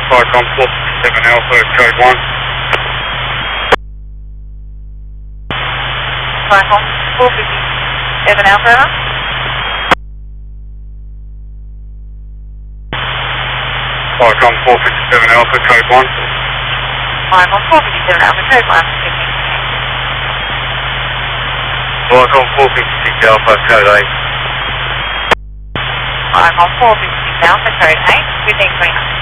Icon 457 Alpha, code 1. Icon 457 Alpha. Icon 457 Alpha, code 1. Icon 457 Alpha, code 1. Icon 456 Alpha, code 8. Icon 456 Alpha, code 8, within 300.